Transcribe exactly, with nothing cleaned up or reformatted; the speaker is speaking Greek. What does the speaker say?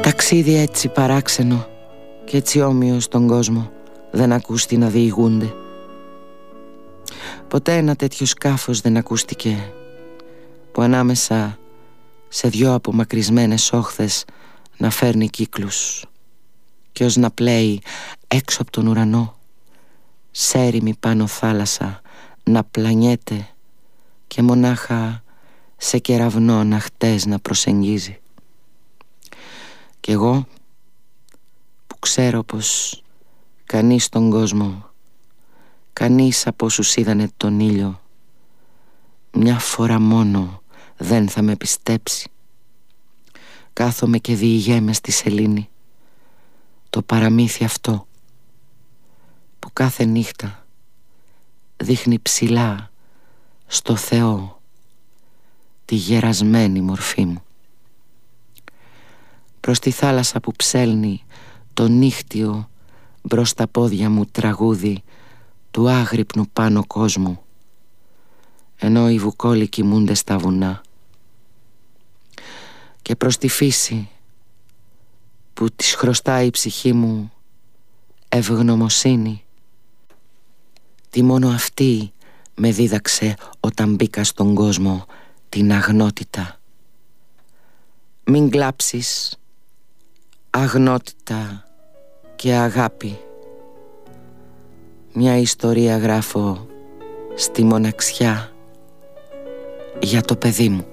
Ταξίδι έτσι παράξενο και έτσι όμοιο στον κόσμο δεν ακούστη να διηγούνται. Ποτέ ένα τέτοιο σκάφος δεν ακούστηκε που ανάμεσα σε δυο απομακρυσμένες όχθες να φέρνει κύκλους και ως να πλέει έξω από τον ουρανό, σ' έρημη πάνω θάλασσα να πλανιέται και μονάχα σε κεραυνό ναχτές να προσεγγίζει. Κι εγώ που ξέρω πως κανείς στον κόσμο, κανείς από όσους είδανε τον ήλιο, μια φορά μόνο δεν θα με πιστέψει. Κάθομαι και διηγέμαι στη σελήνη το παραμύθι αυτό που κάθε νύχτα δείχνει ψηλά στο Θεό τη γερασμένη μορφή μου. Προς τη θάλασσα που ψέλνει το νύχτιο μπρος τα πόδια μου τραγούδι του άγρυπνου πάνω κόσμου, ενώ οι βουκόλοι κοιμούνται στα βουνά. Και προς τη φύση που της χρωστάει η ψυχή μου ευγνωμοσύνη, τι μόνο αυτή με δίδαξε όταν μπήκα στον κόσμο την αγνότητα. Μην κλάψεις, αγνότητα και αγάπη. Μια ιστορία γράφω στη μοναξιά για το παιδί μου.